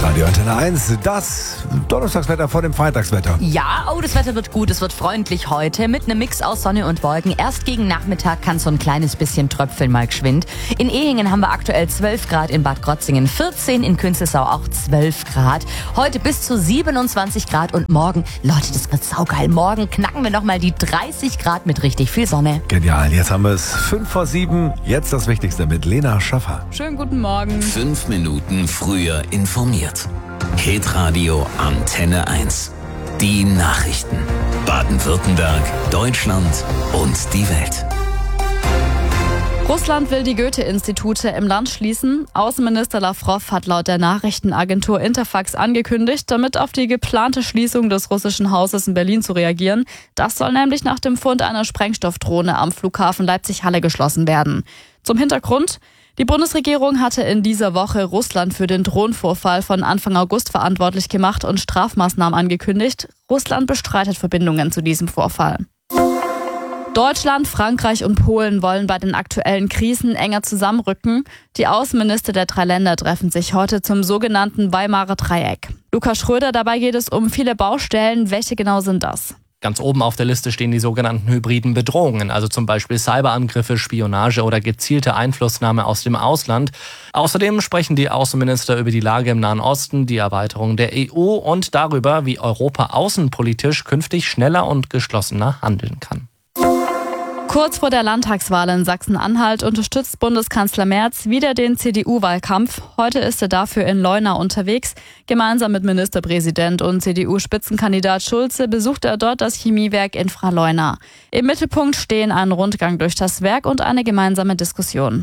Hitradio Antenne 1, das Donnerstagswetter vor dem Freitagswetter. Ja, das Wetter wird gut, es wird freundlich heute mit einem Mix aus Sonne und Wolken. Erst gegen Nachmittag kann so ein kleines bisschen tröpfeln mal geschwind. In Ehingen haben wir aktuell 12 Grad, in Bad Krotzingen 14, in Künzelsau auch 12 Grad. Heute bis zu 27 Grad und morgen, Leute, das wird saugeil. Morgen knacken wir nochmal die 30 Grad mit richtig viel Sonne. Genial, jetzt haben wir es 5:07, jetzt das Wichtigste mit Lena Schaffer. Schönen guten Morgen. 5 Minuten früher informiert. Hitradio Antenne 1. Die Nachrichten. Baden-Württemberg, Deutschland und die Welt. Russland will die Goethe-Institute im Land schließen. Außenminister Lavrov hat laut der Nachrichtenagentur Interfax angekündigt, damit auf die geplante Schließung des russischen Hauses in Berlin zu reagieren. Das soll nämlich nach dem Fund einer Sprengstoffdrohne am Flughafen Leipzig-Halle geschlossen werden. Zum Hintergrund: Die Bundesregierung hatte in dieser Woche Russland für den Drohnenvorfall von Anfang August verantwortlich gemacht und Strafmaßnahmen angekündigt. Russland bestreitet Verbindungen zu diesem Vorfall. Deutschland, Frankreich und Polen wollen bei den aktuellen Krisen enger zusammenrücken. Die Außenminister der 3 Länder treffen sich heute zum sogenannten Weimarer Dreieck. Lukas Schröder, dabei geht es um viele Baustellen. Welche genau sind das? Ganz oben auf der Liste stehen die sogenannten hybriden Bedrohungen, also zum Beispiel Cyberangriffe, Spionage oder gezielte Einflussnahme aus dem Ausland. Außerdem sprechen die Außenminister über die Lage im Nahen Osten, die Erweiterung der EU und darüber, wie Europa außenpolitisch künftig schneller und geschlossener handeln kann. Kurz vor der Landtagswahl in Sachsen-Anhalt unterstützt Bundeskanzler Merz wieder den CDU-Wahlkampf. Heute ist er dafür in Leuna unterwegs. Gemeinsam mit Ministerpräsident und CDU-Spitzenkandidat Schulze besucht er dort das Chemiewerk Infra-Leuna. Im Mittelpunkt stehen ein Rundgang durch das Werk und eine gemeinsame Diskussion.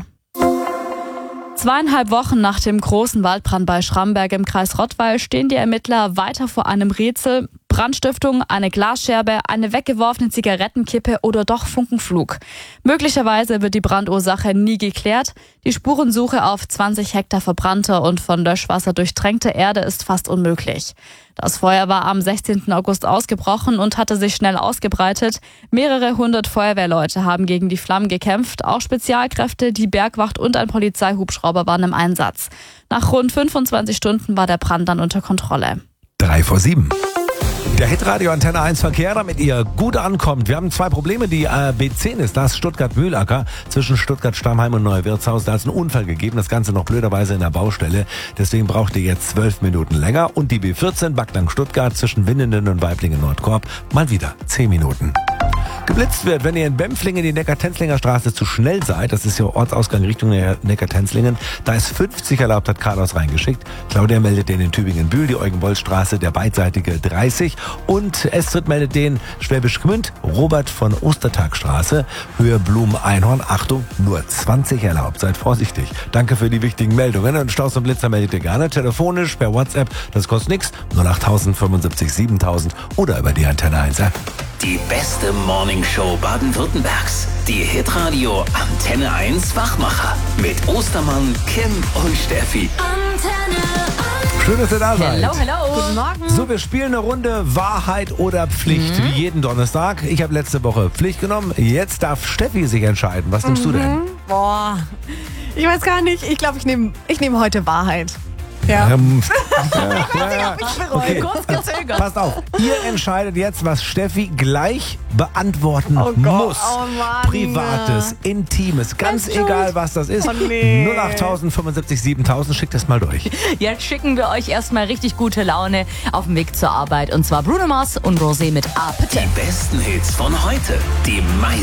2,5 Wochen nach dem großen Waldbrand bei Schramberg im Kreis Rottweil stehen die Ermittler weiter vor einem Rätsel. Brandstiftung, eine Glasscherbe, eine weggeworfene Zigarettenkippe oder doch Funkenflug. Möglicherweise wird die Brandursache nie geklärt. Die Spurensuche auf 20 Hektar verbrannter und von Löschwasser durchtränkter Erde ist fast unmöglich. Das Feuer war am 16. August ausgebrochen und hatte sich schnell ausgebreitet. Mehrere hundert Feuerwehrleute haben gegen die Flammen gekämpft. Auch Spezialkräfte, die Bergwacht und ein Polizeihubschrauber waren im Einsatz. Nach rund 25 Stunden war der Brand dann unter Kontrolle. 6:03. Der Hitradio Antenne 1 Verkehr, damit ihr gut ankommt. Wir haben 2 Probleme. Die B10 ist das, Stuttgart-Mühlacker zwischen Stuttgart-Stammheim und Neuwirtshaus. Da ist ein Unfall gegeben, das Ganze noch blöderweise in der Baustelle. Deswegen braucht ihr jetzt 12 Minuten länger. Und die B14 Backnang-Stuttgart zwischen Winnenden und Weiblingen-Nordkorb mal wieder 10 Minuten. Geblitzt wird, wenn ihr in Bempflingen die Neckar-Tenzlinger Straße zu schnell seid. Das ist ja Ortsausgang Richtung Neckar-Tenzlingen. Da ist 50 erlaubt, hat Carlos reingeschickt. Claudia meldet den in Tübingen-Bühl, die Eugen-Boll-Straße, der beidseitige 30. Und Estrid meldet den Schwäbisch Gmünd, Robert von Ostertagstraße, Höhe Blumen-Einhorn. Achtung, nur 20 erlaubt. Seid vorsichtig. Danke für die wichtigen Meldungen. Und Staus und Blitzer meldet ihr gerne telefonisch, per WhatsApp. Das kostet nichts. 08000 75 7000 oder über die Antenne 1 App. Die beste Morningshow Baden-Württembergs. Die Hitradio Antenne 1 Wachmacher. Mit Ostermann, Kim und Steffi. Antenne 1. Schön, dass ihr da seid. Hello, hello. Guten Morgen. So, wir spielen eine Runde Wahrheit oder Pflicht, wie jeden Donnerstag. Ich habe letzte Woche Pflicht genommen. Jetzt darf Steffi sich entscheiden. Was nimmst du denn? Boah, ich weiß gar nicht. Ich glaube, ich nehm heute Wahrheit. Ja. Okay. Kurz gezögert. Passt auf, ihr entscheidet jetzt, was Steffi gleich beantworten muss. Oh Mann. Privates, Intimes, ganz egal, was das ist. Oh nee. 08000 75 7000, schickt das mal durch. Jetzt schicken wir euch erstmal richtig gute Laune auf dem Weg zur Arbeit. Und zwar Bruno Mars und Rosé mit Appetit. Die besten Hits von heute. Die meisten